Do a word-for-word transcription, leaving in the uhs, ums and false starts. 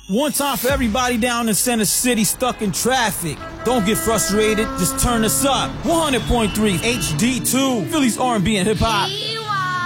One time for everybody down in Center City stuck in traffic. Don't get frustrated, just turn us up. one hundred point three H D two, Philly's R and B and hip hop.